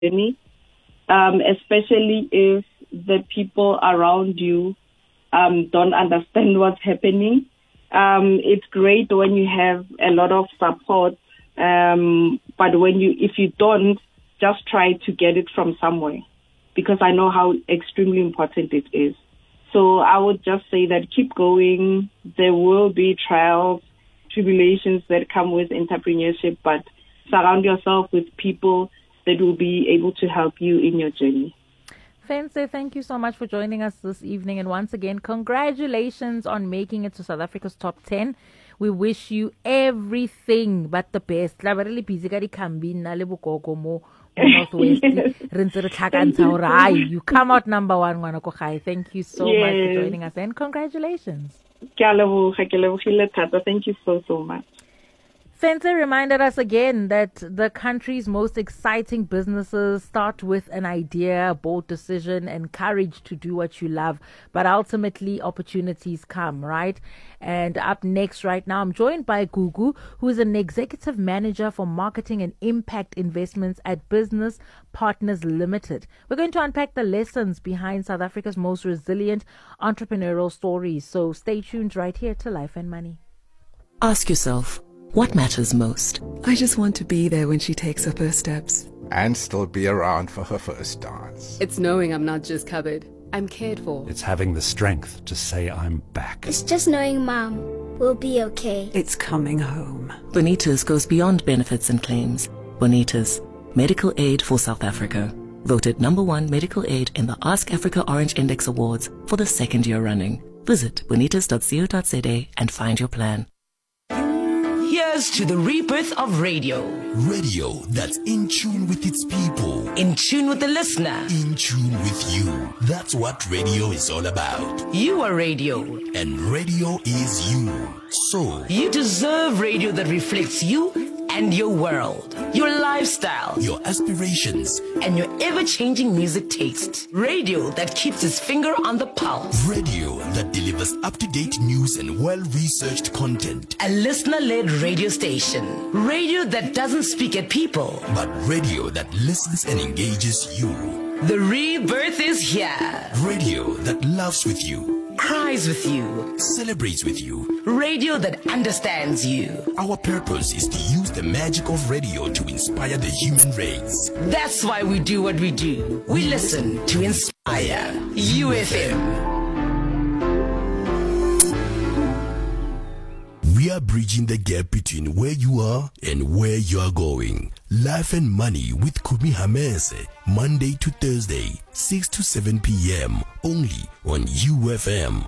journey, especially if the people around you don't understand what's happening. It's great when you have a lot of support, but if you don't, just try to get it from somewhere, because I know how extremely important it is. So I would just say that keep going. There will be trials, tribulations that come with entrepreneurship, but surround yourself with people that will be able to help you in your journey. Fense, thank you so much for joining us this evening. And once again, congratulations on making it to South Africa's top 10. We wish you everything but the best. You come out number one. Thank you so much for joining us and congratulations. Thank you so much. Fense reminded us again that the country's most exciting businesses start with an idea, a bold decision, and courage to do what you love. But ultimately, opportunities come, right? And up next right now, I'm joined by Gugu, who is an executive manager for marketing and impact investments at Business Partners Limited. We're going to unpack the lessons behind South Africa's most resilient entrepreneurial stories. So stay tuned right here to Life and Money. Ask yourself, what matters most? I just want to be there when she takes her first steps. And still be around for her first dance. It's knowing I'm not just covered, I'm cared for. It's having the strength to say I'm back. It's just knowing Mom will be okay. It's coming home. Bonitas goes beyond benefits and claims. Bonitas, medical aid for South Africa. Voted #1 medical aid in the Ask Africa Orange Index Awards for the second year running. Visit bonitas.co.za and find your plan. Here's to the rebirth of radio. Radio that's in tune with its people. In tune with the listener. In tune with you. That's what radio is all about. You are radio. And radio is you. So you deserve radio that reflects you and your world, your lifestyle, your aspirations, and your ever-changing music taste. Radio that keeps its finger on the pulse. Radio that delivers up-to-date news and well-researched content. A listener-led radio station. Radio that doesn't speak at people, but radio that listens and engages you. The rebirth is here. Radio that loves with you, cries with you, celebrates with you. Radio that understands you. Our purpose is to use the magic of radio to inspire the human race. That's why we do what we do. We listen to inspire. UFM. We are bridging the gap between where you are and where you are going. Life and Money with Kumi Hamese, Monday to Thursday, 6 to 7 p.m. only on UFM.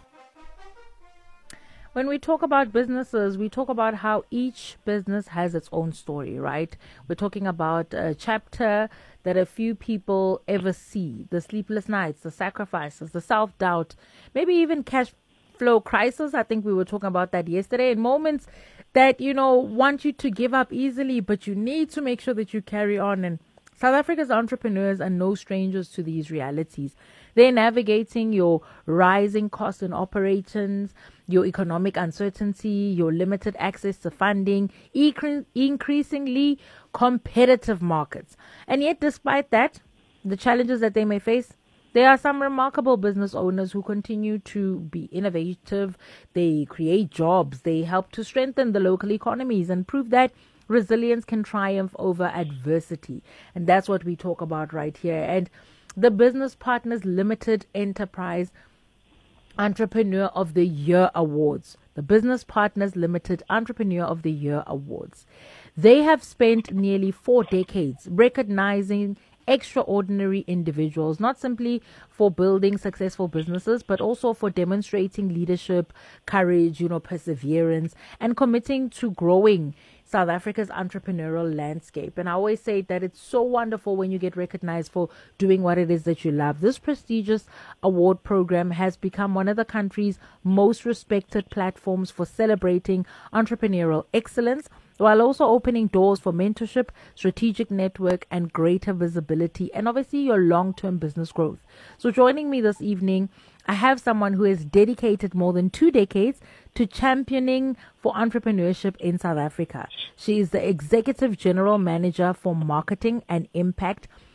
When we talk about businesses, we talk about how each business has its own story, right? We're talking about a chapter that a few people ever see. The sleepless nights, the sacrifices, the self-doubt, maybe even cash flow crisis. I think we were talking about that yesterday. In moments that, want you to give up easily, but you need to make sure that you carry on. And South Africa's entrepreneurs are no strangers to these realities. They're navigating your rising costs in operations, your economic uncertainty, your limited access to funding, increasingly competitive markets. And yet, despite that, the challenges that they may face, there are some remarkable business owners who continue to be innovative. They create jobs. They help to strengthen the local economies and prove that resilience can triumph over adversity. And that's what we talk about right here. And the Business Partners Limited Enterprise Entrepreneur of the Year Awards. The Business Partners Limited Entrepreneur of the Year Awards. They have spent nearly 4 decades recognizing extraordinary individuals, not simply for building successful businesses, but also for demonstrating leadership, courage, perseverance, and committing to growing South Africa's entrepreneurial landscape. And I always say that it's so wonderful when you get recognized for doing what it is that you love. This prestigious award program has become one of the country's most respected platforms for celebrating entrepreneurial excellence, while also opening doors for mentorship, strategic network, and greater visibility, and obviously your long-term business growth. So joining me this evening, I have someone who has dedicated more than 2 decades to championing for entrepreneurship in South Africa. She is the Executive General Manager for Marketing and Impact